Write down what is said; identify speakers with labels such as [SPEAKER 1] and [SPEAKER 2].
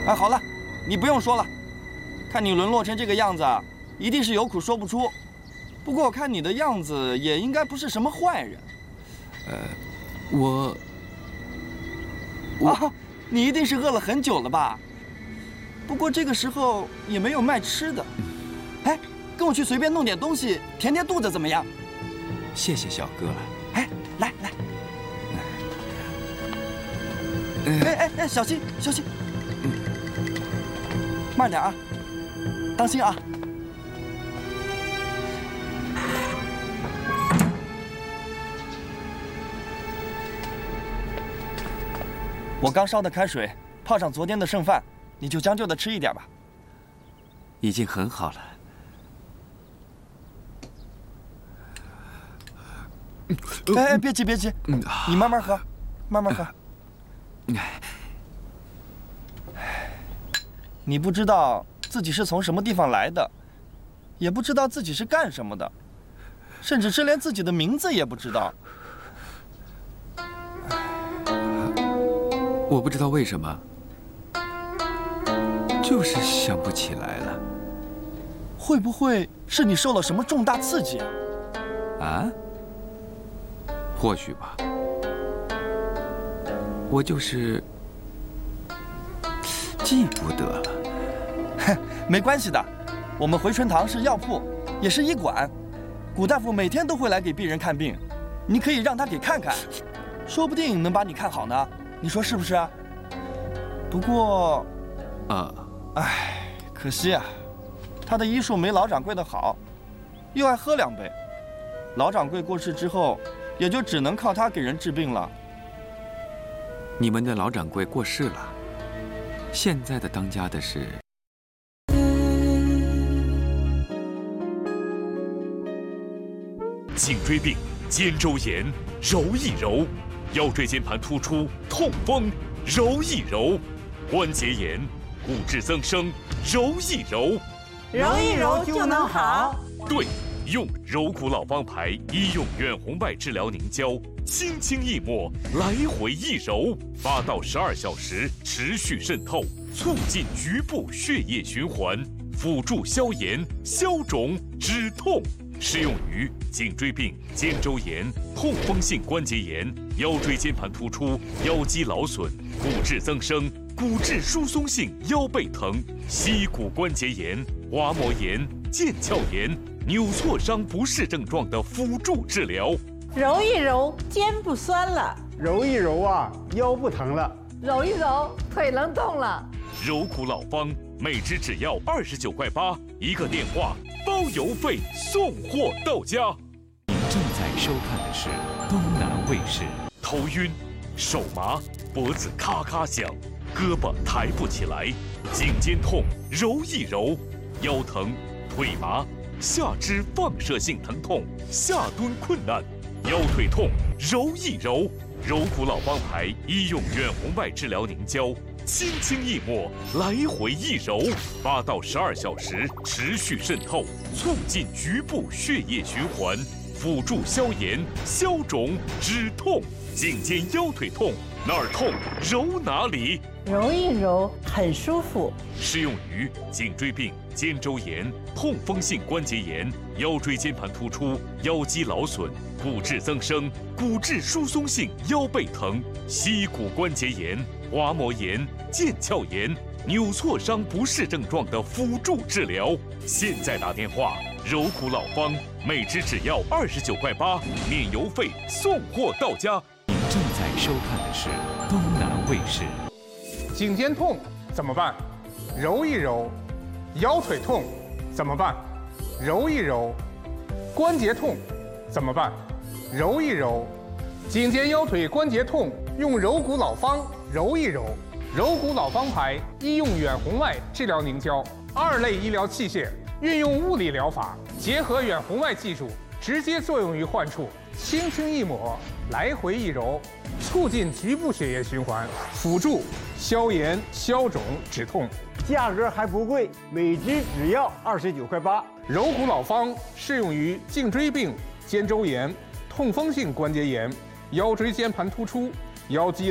[SPEAKER 1] 哎，好了，你不用说了。看你沦落成这个样子，一定是有苦说不出。不过我看你的样子，也应该不是什么坏人。啊，你一定是饿了很久了吧？不过这个时候也没有卖吃的。哎，跟我去随便弄点东西填填肚子怎么样？
[SPEAKER 2] 谢谢小哥。
[SPEAKER 1] 哎，来。哎，小心小心。慢点啊，当心啊！我刚烧的开水泡上昨天的剩饭，你就将就的吃一点吧。
[SPEAKER 2] 已经很好了。
[SPEAKER 1] 哎，别急，你慢慢喝，慢慢喝。你不知道自己是从什么地方来的，也不知道自己是干什么的，甚至是连自己的名字也不知道。
[SPEAKER 2] 我不知道为什么，就是想不起来了。
[SPEAKER 1] 会不会是你受了什么重大刺激啊？
[SPEAKER 2] 啊？或许吧。我就是记不得了。
[SPEAKER 1] 没关系的，我们回春堂是药铺，也是医馆，古大夫每天都会来给病人看病，你可以让他给看看，说不定能把你看好呢。你说是不是啊？不过，可惜啊，他的医术没老掌柜的好，又爱喝2杯。老掌柜过世之后，也就只能靠他给人治病了。
[SPEAKER 2] 你们的老掌柜过世了，现在的当家的是。
[SPEAKER 3] 颈椎病、肩周炎，揉一揉；腰椎间盘突出、痛风，揉一揉；关节炎、骨质增生，揉一揉。
[SPEAKER 4] 揉一揉就能好。
[SPEAKER 3] 对，用柔骨老方牌医用远红外治疗凝胶，轻轻一抹，来回一揉，8到12小时持续渗透，促进局部血液循环，辅助消炎、消肿、止痛。适用于颈椎病、肩周炎、痛风性关节炎、腰椎间盘突出、腰肌劳损、骨质增生、骨质疏松性腰背疼、膝骨关节炎、滑膜炎、腱鞘炎、扭挫伤不适症状的辅助治疗。
[SPEAKER 4] 揉一揉，肩不酸了；
[SPEAKER 5] 揉一揉啊，腰不疼了；
[SPEAKER 6] 揉一揉，腿能动了。
[SPEAKER 3] 柔骨老方，每支只要29.8块，一个电话包邮费，送货到家。
[SPEAKER 7] 您正在收看的是东南卫视。
[SPEAKER 3] 头晕、手麻、脖子咔咔响，胳膊抬不起来，颈肩痛揉一揉，腰疼、腿麻、下肢放射性疼痛，下蹲困难，腰腿痛揉一揉。柔骨老方牌医用远红外治疗凝胶，轻轻一抹，来回一揉，8到12小时持续渗透，促进局部血液循环，辅助消炎、消肿、止痛。颈肩腰腿痛，哪儿痛揉哪里，
[SPEAKER 4] 揉一揉很舒服。
[SPEAKER 3] 适用于颈椎病、肩周炎、痛风性关节炎、腰椎间盘突出、腰肌劳损、骨质增生、骨质疏松性腰背疼、膝骨关节炎、滑膜炎、腱鞘炎、扭挫伤不适症状的辅助治疗。现在打电话，柔骨老方，每支只要29.8块，免邮费，送货到家。
[SPEAKER 7] 您正在收看的是东南卫视。
[SPEAKER 5] 颈肩痛怎么办？揉一揉。腰腿痛怎么办？揉一揉。关节痛怎么办？揉一揉。颈肩腰腿关节痛用柔骨老方揉一揉。柔骨老方牌医用远红外治疗凝胶，2类医疗器械，运用物理疗法，结合远红外技术，直接作用于患处，轻轻一抹，来回一揉，促进局部血液循环，辅助消炎、消肿、止痛。
[SPEAKER 8] 价格还不贵，每支只要29.8块。
[SPEAKER 5] 柔骨老方适用于颈椎病、肩周炎、痛风性关节炎、腰椎间盘突出、腰肌